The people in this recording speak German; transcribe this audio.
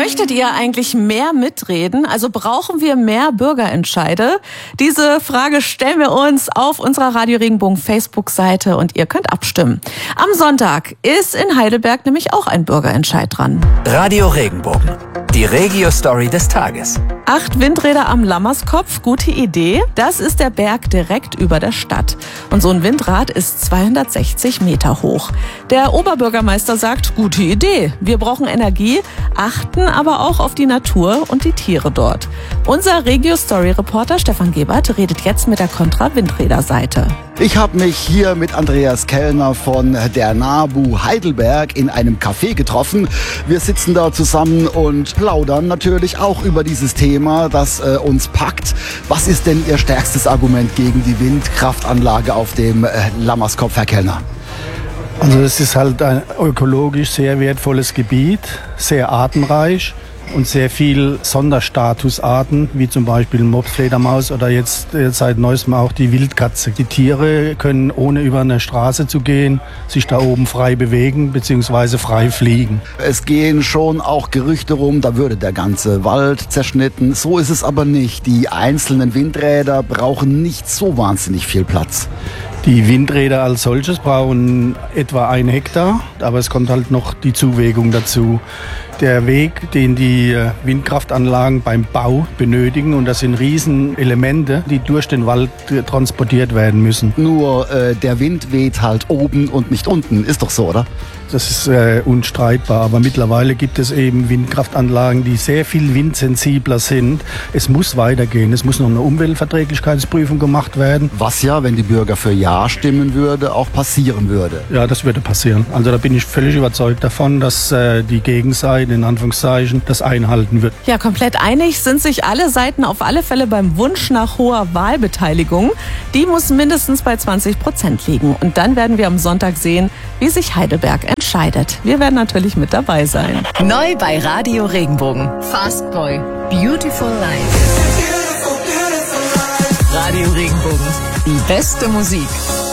Möchtet ihr eigentlich mehr mitreden? Also brauchen wir mehr Bürgerentscheide? Diese Frage stellen wir uns auf unserer Radio Regenbogen Facebook-Seite und ihr könnt abstimmen. Am Sonntag ist in Heidelberg nämlich auch ein Bürgerentscheid dran. Radio Regenbogen, die Regio-Story des Tages. 8 Windräder am Lammerskopf, gute Idee. Das ist der Berg direkt über der Stadt. Und so ein Windrad ist 260 Meter hoch. Der Oberbürgermeister sagt, gute Idee. Wir brauchen Energie, achten aber auch auf die Natur und die Tiere dort. Unser Regio-Story-Reporter Stefan Gebert redet jetzt mit der Kontra-Windräder-Seite. Ich habe mich hier mit Andreas Kellner von der NABU Heidelberg in einem Café getroffen. Wir sitzen da zusammen und plaudern natürlich auch über dieses Thema, das uns packt. Was ist denn Ihr stärkstes Argument gegen die Windkraftanlage auf dem Lammerskopf, Herr Kellner? Also es ist halt ein ökologisch sehr wertvolles Gebiet, sehr artenreich und sehr viel Sonderstatusarten, wie zum Beispiel Mopsfledermaus oder jetzt seit neuestem auch die Wildkatze. Die Tiere können, ohne über eine Straße zu gehen, sich da oben frei bewegen bzw. frei fliegen. Es gehen schon auch Gerüchte rum, da würde der ganze Wald zerschnitten. So ist es aber nicht. Die einzelnen Windräder brauchen nicht so wahnsinnig viel Platz. Die Windräder als solches brauchen etwa 1 Hektar, aber es kommt halt noch die Zuwägung dazu. Der Weg, den die Windkraftanlagen beim Bau benötigen, und das sind Riesenelemente, die durch den Wald transportiert werden müssen. Nur der Wind weht halt oben und nicht unten, ist doch so, oder? Das ist unstreitbar, aber mittlerweile gibt es eben Windkraftanlagen, die sehr viel windsensibler sind. Es muss weitergehen, es muss noch eine Umweltverträglichkeitsprüfung gemacht werden. Was ja, wenn die Bürger für Ja stimmen würde, auch passieren würde. Ja, das würde passieren. Also da bin ich völlig überzeugt davon, dass die Gegenseite, in Anführungszeichen, das einhalten wird. Ja, komplett einig sind sich alle Seiten auf alle Fälle beim Wunsch nach hoher Wahlbeteiligung. Die muss mindestens bei 20% liegen. Und dann werden wir am Sonntag sehen, wie sich Heidelberg entscheidet. Wir werden natürlich mit dabei sein. Neu bei Radio Regenbogen. Fast Boy. Beautiful Life. Radio Regenbogen. Die beste Musik.